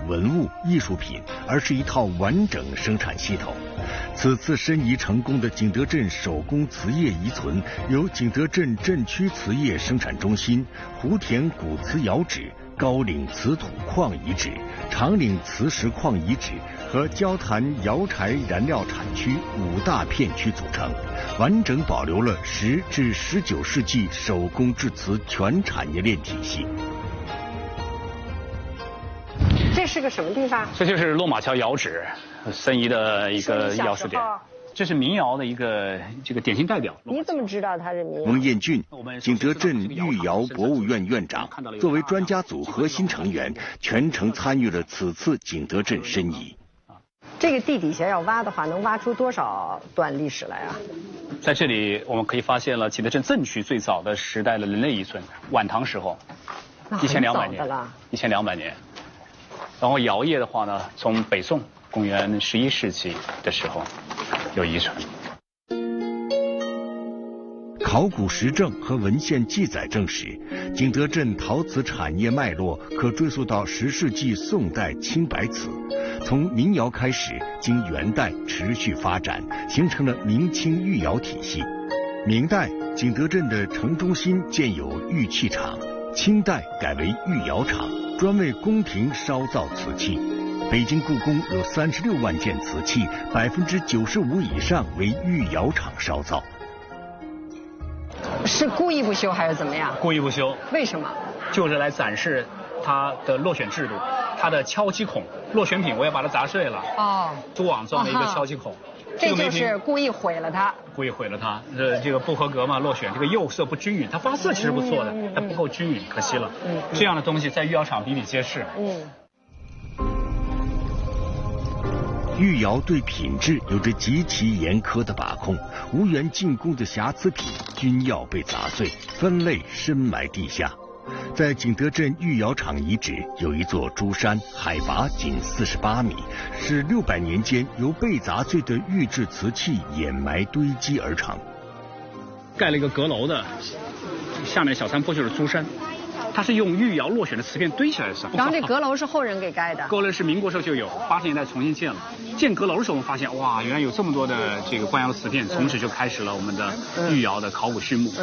文物艺术品，而是一套完整生产系统。此次申遗成功的景德镇手工瓷业遗存，由景德镇镇区瓷业生产中心、湖田古瓷窑址、高岭瓷土矿遗址、长岭瓷石矿遗址和焦坛窑柴燃料产区5大片区组成，完整保留了10至19世纪手工制瓷全产业链体系。 这是个什么地方？ 这就是落马桥窑址，申遗的一个窑址点。这是民窑的一个典型代表。 你怎么知道他是民窑？ 翁彦俊，景德镇御窑博物院院长，作为专家组核心成员，全程参与了此次景德镇申遗。 这个地底下要挖的话，能挖出多少段历史来啊？ 在这里，我们可以发现了景德镇镇区最早的时代的人类遗存，晚唐时候，1200年，1200年。然后窑业的话呢，从北宋公元11世纪的时候有遗存。 考古实证和文献记载证实，景德镇陶瓷产业脉络可追溯到10世纪宋代青白瓷，从民窑开始，经元代持续发展，形成了明清御窑体系。明代，景德镇的城中心建有玉器厂，清代改为御窑厂，专为宫廷烧造瓷器。北京故宫有36万件瓷器，95%以上为御窑厂烧造。 是故意不修还是怎么样？ 故意不修。 为什么？ 就是来展示它的落选制度，它的敲击孔，落选品我也把它砸碎了。哦。蛛网状的一个敲击孔。 这就是故意毁了它。故意毁了它， 这个不合格嘛，落选，这个釉色不均匀，它发色其实不错的，它不够均匀，可惜了。这样的东西在御窑厂比比皆是。 御窑对品质有着极其严苛的把控，无缘进贡的瑕疵品均要被砸碎，分类深埋地下。在景德镇御窑厂遗址有一座珠山，海拔仅48米，是600年间由被砸碎的玉制瓷器掩埋堆积而成。 盖了一个阁楼的，下面小山坡就是珠山。它是用御窑落选的瓷片堆起来的。 然后这阁楼是后人给盖的。 阁楼是民国时候就有，80年代重新建了。建阁楼的时候，我们发现哇，原来有这么多的这个官窑的瓷片，从此就开始了我们的御窑的考古序幕。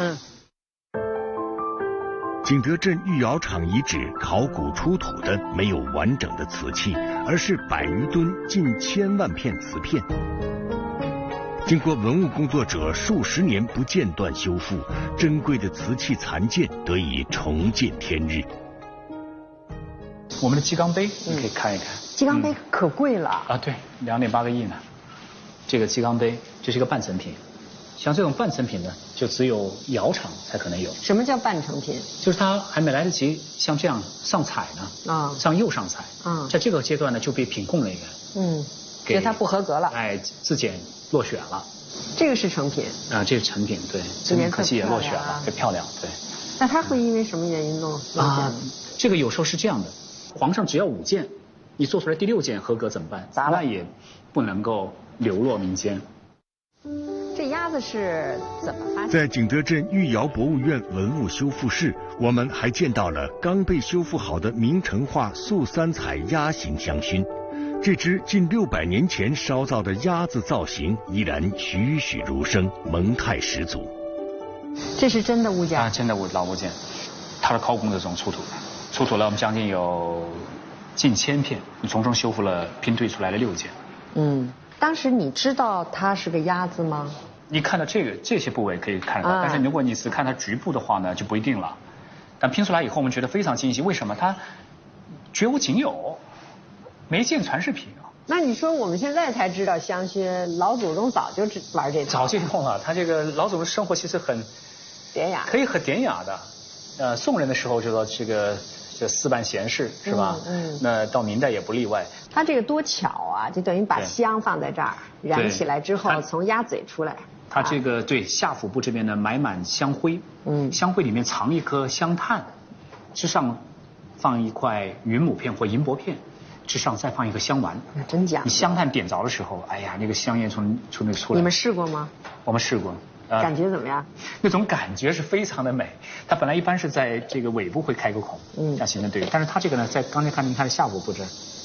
景德镇御窑厂遗址考古出土的没有完整的瓷器，而是100余吨近1000万片瓷片。经过文物工作者数十年不间断修复，珍贵的瓷器残件得以重见天日。 我们的鸡缸杯，你可以看一看。 鸡缸杯可贵了啊！对，2.8个亿呢。这个鸡缸杯，这是一个半成品。像这种半成品呢，就只有窑厂才可能有。 什么叫半成品？ 就是它还没来得及像这样上彩呢，上釉上彩，在这个阶段呢就被品控人员， 觉得它不合格了， 自检落选了。 这个是成品啊，这是成品，对，成品可惜也落选了，很漂亮，对。 那它会因为什么原因落选呢？ 这个有时候是这样的，皇上只要5件，你做出来第6件合格怎么办？那也不能够流落民间。 这鸭子是怎么发现？ 在景德镇御窑博物院文物修复室，我们还见到了刚被修复好的明成化素3彩鸭形香薰。这只近600年前烧造的鸭子造型依然栩栩如生，萌态十足。 这是真的物件啊， 真的老物件，它是考古工作中出土了我们将近有近1000片，从中修复了拼对出来了6件。 当时你知道它是个鸭子吗？ 你看到这些部位可以看得到，但是如果你只看它局部的话呢，就不一定了。但拼出来以后，我们觉得非常惊喜，为什么？它绝无仅有。没见传世品啊！ 那你说我们现在才知道香薰，老祖宗早就玩这套。 早就用了，他这个老祖宗生活其实很典雅， 可以很典雅的。宋人的时候就说这4办闲事是吧？那到明代也不例外。 他这个多巧啊！就等于把香放在这儿，燃起来之后从鸭嘴出来。 他这个对下腹部这边呢埋满香灰，香灰里面藏一颗香炭，之上放一块云母片或银箔片。之上再放一个香丸， 真假？ 你香炭点着的时候，哎呀，那个香烟从那出来。 你们试过吗？ 我们试过， 感觉怎么样？ 那种感觉是非常的美。它本来一般是在这个尾部会开个孔，这样形成对比，但是它这个呢，在刚才看您看下腹部这儿，